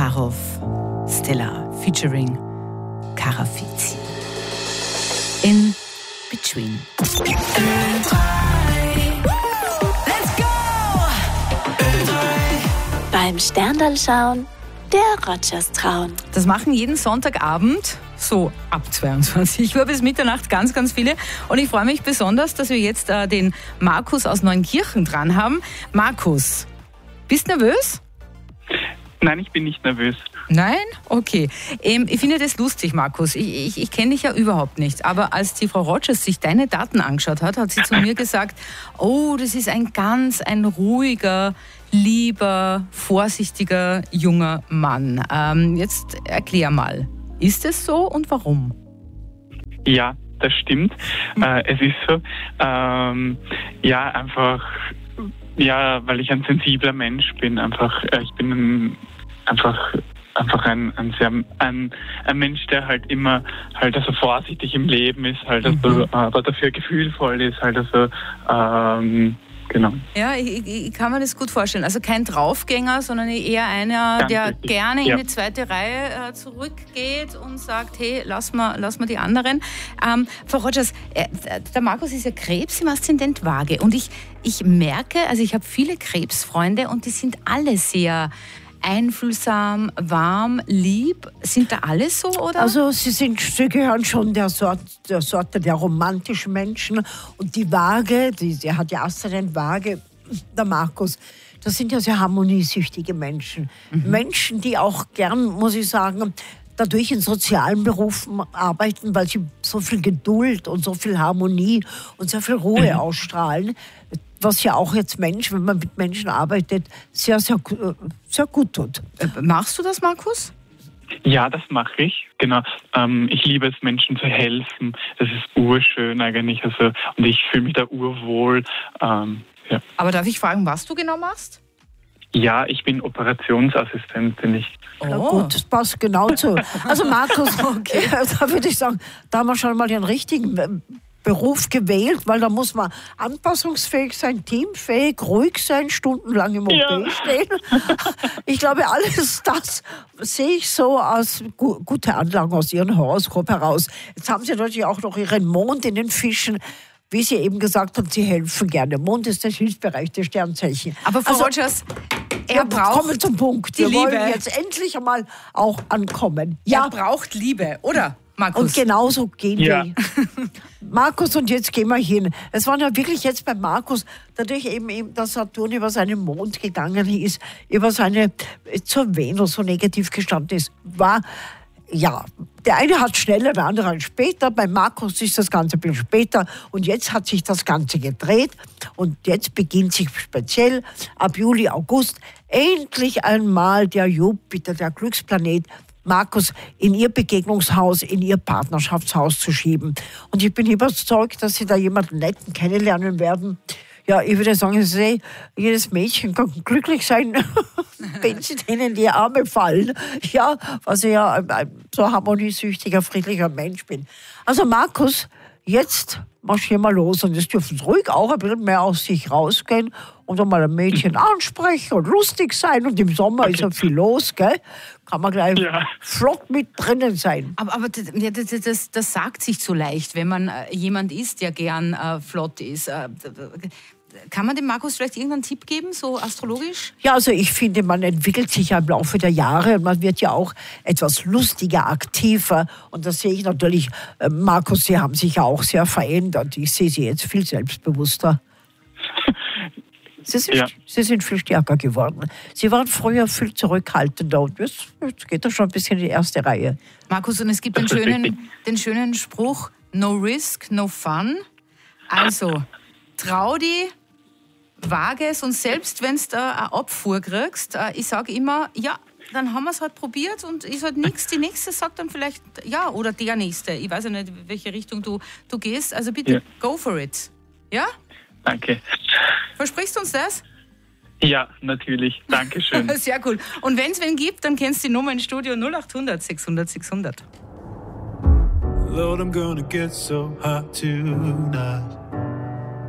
Azarov, Stella featuring Karafizi. In Between. Beim Sterndal schauen, der Rogers trauen. Das machen jeden Sonntagabend, so ab 22 Uhr bis Mitternacht ganz, ganz viele. Und ich freue mich besonders, dass wir jetzt den Markus aus Neunkirchen dran haben. Markus, bist du nervös? Nein, ich bin nicht nervös. Nein? Okay. Ich finde das lustig, Markus. Ich kenne dich ja überhaupt nicht. Aber als die Frau Rogers sich deine Daten angeschaut hat, hat sie zu mir gesagt, oh, das ist ein ruhiger, lieber, vorsichtiger, junger Mann. Jetzt erklär mal, ist es so und warum? Ja, das stimmt. Es ist so. Einfach... Ja, weil ich ein sensibler Mensch bin. Ich bin ein Mensch, der halt immer halt also vorsichtig im Leben ist, halt also, aber dafür gefühlvoll ist, halt also genau. Ja, ich kann mir das gut vorstellen. Also kein Draufgänger, sondern eher einer, der gerne in die zweite Reihe zurückgeht und sagt, hey, lass mal die anderen. Frau Rogers, der Markus ist ja Krebs im Aszendent Waage und ich merke, also ich habe viele Krebsfreunde und die sind alle sehr einfühlsam, warm, lieb. Sind da alle so, oder? Also sie gehören schon der Sorte der romantischen Menschen. Und die Waage, die hat ja Aszendent Waage, der Markus, das sind ja sehr harmoniesüchtige Menschen. Menschen, die auch gern, muss ich sagen, dadurch in sozialen Berufen arbeiten, weil sie so viel Geduld und so viel Harmonie und so viel Ruhe ausstrahlen. Was ja auch jetzt wenn man mit Menschen arbeitet, sehr, sehr, sehr gut tut. Machst du das, Markus? Ja, das mache ich, genau. Ich liebe es, Menschen zu helfen. Das ist urschön eigentlich. Also, und ich fühle mich da urwohl. Ja. Aber darf ich fragen, was du genau machst? Ja, ich bin Operationsassistent, bin ich. Na gut, das passt genau zu. Also Markus, da würde ich sagen, da haben wir schon mal den richtigen Beruf gewählt, weil da muss man anpassungsfähig sein, teamfähig, ruhig sein, stundenlang im OP stehen. Ich glaube, alles das sehe ich so als gute Anlagen aus Ihrem Horoskop heraus. Jetzt haben Sie natürlich auch noch Ihren Mond in den Fischen. Wie Sie eben gesagt haben, Sie helfen gerne. Mond ist das hilfsbereichte Sternzeichen. Aber Frau Rogers, er braucht kommen zum Punkt. Wir wollen jetzt endlich einmal auch ankommen. Er braucht Liebe, oder? Markus. Und genauso gehen wir. Markus, und jetzt gehen wir hin. Es war ja wirklich jetzt bei Markus, dadurch eben, dass Saturn über seinen Mond gegangen ist, über zur Venus so negativ gestanden ist, der eine hat schneller, der andere hat später. Bei Markus ist das Ganze ein bisschen später. Und jetzt hat sich das Ganze gedreht. Und jetzt beginnt sich speziell ab Juli, August endlich einmal der Jupiter, der Glücksplanet, Markus in ihr Begegnungshaus, in ihr Partnerschaftshaus zu schieben. Und ich bin überzeugt, dass Sie da jemanden Netten kennenlernen werden. Ja, ich würde sagen, jedes Mädchen kann glücklich sein, wenn sie denen in die Arme fallen. Ja, was ich ja ein so harmoniesüchtiger, friedlicher Mensch bin. Also Markus, jetzt marschieren wir los. Und jetzt dürfen Sie ruhig auch ein bisschen mehr aus sich rausgehen und einmal ein Mädchen ansprechen und lustig sein. Und im Sommer ist ja viel los, gell? Kann man gleich flott mit drinnen sein. Aber das sagt sich so leicht, wenn man jemand ist, der gern flott ist. Kann man dem Markus vielleicht irgendeinen Tipp geben, so astrologisch? Ja, also ich finde, man entwickelt sich ja im Laufe der Jahre und man wird ja auch etwas lustiger, aktiver. Und das sehe ich natürlich, Markus, Sie haben sich ja auch sehr verändert. Ich sehe Sie jetzt viel selbstbewusster. Sie sind viel stärker geworden. Sie waren früher viel zurückhaltender und jetzt geht das schon ein bisschen in die erste Reihe. Markus, und es gibt den schönen Spruch, no risk, no fun. Also, trau dich, wage es und selbst wenn du da eine Abfuhr kriegst, ich sage immer, ja, dann haben wir es halt probiert und ist halt nichts. Die Nächste sagt dann vielleicht ja oder der Nächste. Ich weiß ja nicht, in welche Richtung du gehst. Also bitte, go for it. Ja? Danke. Versprichst du uns das? Ja, natürlich. Dankeschön. Sehr cool. Und wenn es wen gibt, dann kennst du die Nummer im Studio 0800 600 600. Lord, I'm gonna get so hot tonight.